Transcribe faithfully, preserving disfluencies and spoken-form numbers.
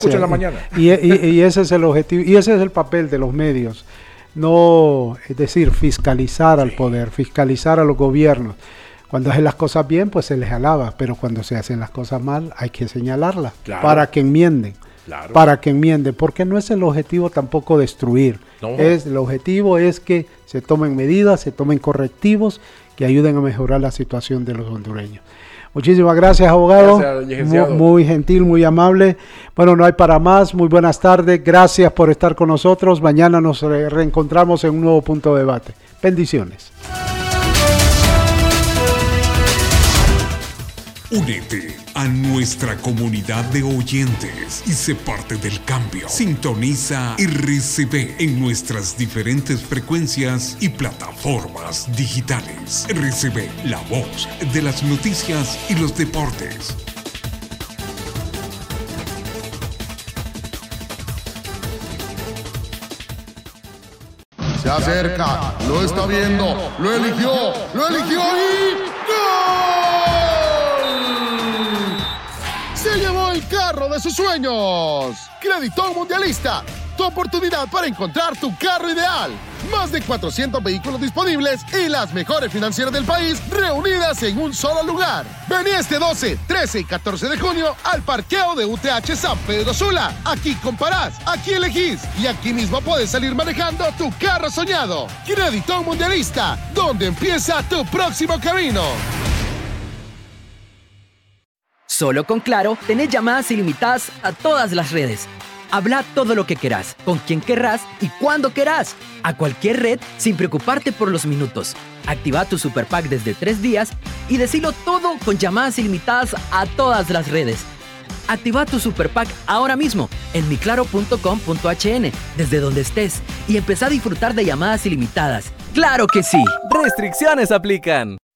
ocho de la mañana. Y, y, y ese es el objetivo, y ese es el papel de los medios. No, es decir, fiscalizar al poder, fiscalizar a los gobiernos. Cuando hacen las cosas bien, pues se les alaba, pero cuando se hacen las cosas mal, hay que señalarlas, claro, para que enmienden, claro, para que enmienden, porque no es el objetivo tampoco destruir. No. Es, el objetivo es que se tomen medidas, se tomen correctivos que ayuden a mejorar la situación de los hondureños. Muchísimas gracias, abogado. Gracias, muy, muy gentil, muy amable. Bueno, no hay para más. Muy buenas tardes. Gracias por estar con nosotros. Mañana nos re reencontramos en un nuevo punto de debate. Bendiciones. Únete a nuestra comunidad de oyentes y sé parte del cambio. Sintoniza R C B en nuestras diferentes frecuencias y plataformas digitales. R C B, la voz de las noticias y los deportes. Se acerca, lo está viendo, lo eligió, lo eligió y ¡gol! Se llevó el carro de sus sueños. Creditón Mundialista, tu oportunidad para encontrar tu carro ideal. Más de cuatrocientos vehículos disponibles y las mejores financieras del país reunidas en un solo lugar. Vení este doce, trece y catorce de junio al parqueo de U T H San Pedro Sula. Aquí comparás, aquí elegís y aquí mismo puedes salir manejando tu carro soñado. Creditón Mundialista, donde empieza tu próximo camino. Solo con Claro, tenés llamadas ilimitadas a todas las redes. Habla todo lo que querás, con quien querrás y cuando querás. A cualquier red sin preocuparte por los minutos. Activa tu Super Pack desde tres días y decilo todo con llamadas ilimitadas a todas las redes. Activa tu Super Pack ahora mismo en mi claro punto com punto h n desde donde estés y empezá a disfrutar de llamadas ilimitadas. ¡Claro que sí! Restricciones aplican.